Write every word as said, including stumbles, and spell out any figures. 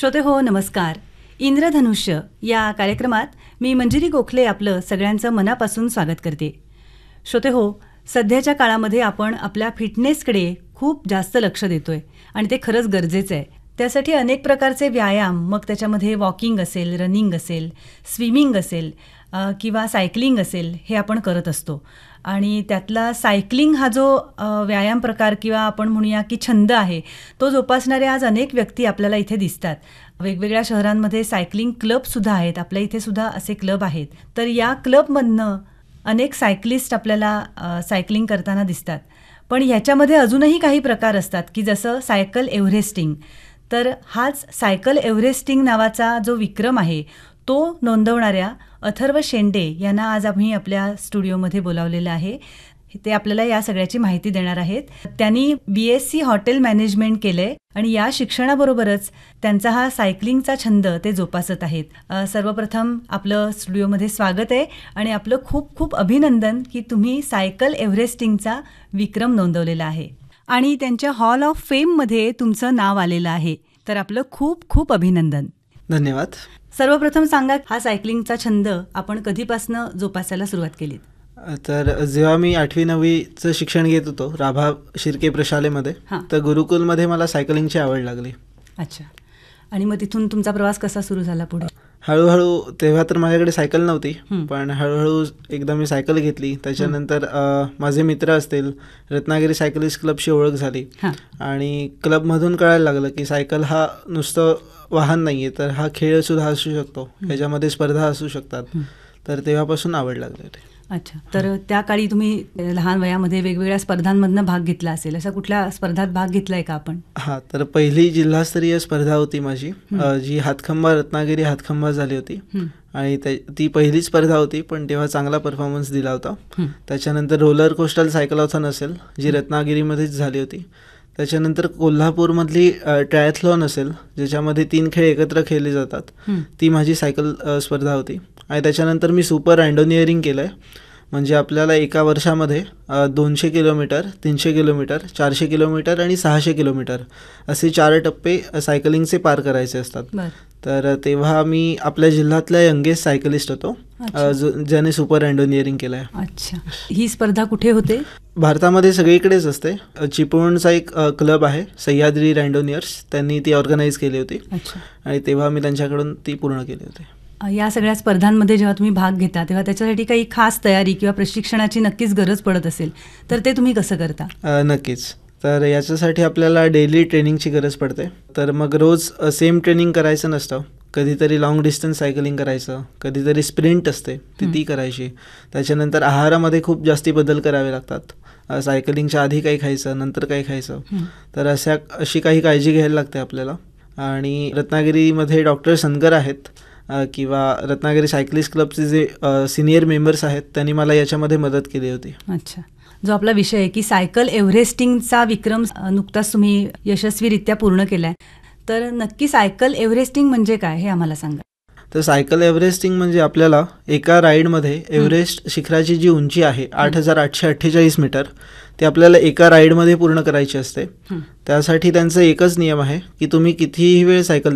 श्रोते हो नमस्कार. इंद्रधनुष्य या कार्यक्रमात मी मंजिरी गोखले आपलं सगळ्यांचं मनापासून स्वागत करते. श्रोते हो, सध्याच्या काळामध्ये आपण आपल्या फिटनेसकडे खूप जास्त लक्ष देतोय आणि ते खरंच गरजेचं आहे. त्यासाठी अनेक प्रकारचे व्यायाम, मग त्याच्यामध्ये वॉकिंग असेल, रनिंग असेल, स्विमिंग असेल किंवा सायकलिंग असेल, हे आपण करत असतो. आणि त्यातला सायकलिंग हा जो व्यायाम प्रकार किंवा आपण म्हणूया की छंद आहे, तो जोपासणारे आज अनेक व्यक्ती आपल्याला इथे दिसतात. वेगवेगळ्या शहरांमध्ये सायकलिंग क्लबसुद्धा आहेत. आपल्या इथे सुद्धा असे क्लब आहेत. तर या क्लबमधनं अनेक सायकलिस्ट आपल्याला सायकलिंग करताना दिसतात. पण ह्याच्यामध्ये अजूनही काही प्रकार असतात की जसं सायकल एव्हरेस्टिंग. तर हाच सायकल एव्हरेस्टिंग नावाचा जो विक्रम आहे तो नोंदवणाऱ्या अथर्व शेंडे यांना आज आम्ही आपल्या स्टुडिओमध्ये बोलावलेलं आहे. ते आपल्याला या सगळ्याची माहिती देणार आहेत. त्यांनी बी एस सी हॉटेल मॅनेजमेंट केलं आहे आणि या शिक्षणाबरोबरच त्यांचा हा सायकलिंगचा छंद ते जोपासत आहेत. सर्वप्रथम आपलं स्टुडिओमध्ये स्वागत आहे आणि आपलं खूप खूप अभिनंदन की तुम्ही सायकल एव्हरेस्टिंगचा विक्रम नोंदवलेला आहे आणि त्यांच्या हॉल ऑफ फेममध्ये तुमचं नाव आलेलं आहे. तर आपलं खूप खूप अभिनंदन. धन्यवाद. सर्वप्रथम सांगा, हा सायकलिंगचा छंद आपण कधीपासून जोपासायला सुरुवात केली? तर जेव्हा मी आठवी नववीचं शिक्षण घेत होतो राभा शिर्के प्रशालेमध्ये, तर गुरुकुलमध्ये मला सायकलिंगची आवड लागली. अच्छा. आणि मग तिथून तुमचा प्रवास कसा सुरू झाला पुढे? हळूहळू, तेव्हा तर माझ्याकडे सायकल नव्हती, पण हळूहळू एकदा मी सायकल घेतली. त्याच्यानंतर माझे मित्र असतील, रत्नागिरी सायकलिस्ट क्लबशी ओळख झाली आणि क्लबमधून कळायला लागलं की सायकल हा नुसतं वाहन नाही आहे, तर हा खेळ सुद्धा असू शकतो, याच्यामध्ये स्पर्धा असू शकतात. तर तेव्हापासून आवड लागली होती. अच्छा. तर त्या काळी तुम्ही लहान वयामध्ये वेगवेगळ्या स्पर्धांमधनं भाग घेतला असेल. अशा कुठल्या स्पर्धात भाग घेतलाय का आपण? हां, तर पहिली जिल्हास्तरीय स्पर्धा होती माझी, जी हातखंबा रत्नागिरी हातखंबा झाली होती आणि ती पहिली स्पर्धा होती, पण तेव्हा चांगला परफॉर्मन्स दिला होता. त्याच्यानंतर रोलर कोस्टल सायकलॉथॉन असेल, जी रत्नागिरीमध्येच झाली होती. त्याच्यानंतर कोल्हापूरमधली ट्रायथलॉन असेल, ज्याच्यामध्ये तीन खेळ एकत्र खेळले जातात, ती माझी सायकल स्पर्धा होती. आणि त्याच्यानंतर मी सुपर रँडोनियरिंग केलं आहे, म्हणजे आपल्याला एका वर्षामध्ये दोनशे किलोमीटर, तीनशे किलोमीटर, चारशे किलोमीटर आणि सहाशे किलोमीटर असे चार टप्पे सायकलिंगचे पार करायचे असतात. तर तेव्हा मी आपल्या जिल्ह्यातल्या यंगेस्ट सायकलिस्ट होतो ज्याने सुपर रँडोनियरिंग केलं आहे. अच्छा. ही स्पर्धा कुठे होते? भारतामध्ये सगळीकडेच असते. चिपळूणचा एक क्लब आहे सह्याद्री रँडोनियर्स, त्यांनी ती ऑर्गनाईज केली होती आणि तेव्हा मी त्यांच्याकडून ती पूर्ण केली होती. या सगळ्या स्पर्धांमध्ये जेव्हा तुम्ही भाग घेता तेव्हा त्याच्यासाठी काही खास तयारी किंवा प्रशिक्षणाची नक्कीच गरज पडत असेल, तर ते तुम्ही कसं करता? नक्कीच. तर याच्यासाठी आपल्याला डेली ट्रेनिंगची गरज पडते. तर मग रोज सेम ट्रेनिंग करायचं नसतं. कधीतरी लाँग डिस्टन्स सायकलिंग करायचं, कधीतरी स्प्रिंट असते ती ती करायची. त्याच्यानंतर आहारामध्ये खूप जास्ती बदल करावे लागतात. सायकलिंगच्या आधी काही खायचं, नंतर काही खायचं, तर अशा अशी काही काळजी घ्यायला लागते आपल्याला. आणि रत्नागिरीमध्ये डॉक्टर सनकर आहेत किंवा रत्नागिरी सायकलिस्ट क्लबचे जे सिनियर मेंबर्स आहेत, त्यांनी मला याच्यामध्ये मदत केली होती. अच्छा. जो आपला विषय आहे की सायकल एव्हरेस्टिंगचा विक्रम नुकताच तुम्ही यशस्वीरित्या पूर्ण केला आहे, तर नक्की सायकल एव्हरेस्टिंग म्हणजे काय हे आम्हाला सांगा. तर सायकल एव्हरेस्टिंग म्हणजे आपल्याला एका राईडमध्ये एव्हरेस्ट शिखराची जी उंची आहे आठ हजार आठशे अठ्ठेचाळीस मीटर, ती आपल्याला एका राईडमध्ये पूर्ण करायची असते. त्यासाठी त्यांचा एकच नियम आहे की तुम्ही कितीही वेळ सायकल